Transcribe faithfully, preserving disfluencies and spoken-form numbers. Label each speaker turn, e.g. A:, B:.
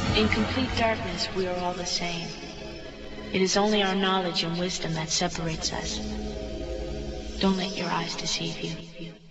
A: In complete darkness, we are all the same. It is only our knowledge and wisdom that separates us. Don't let your eyes deceive you.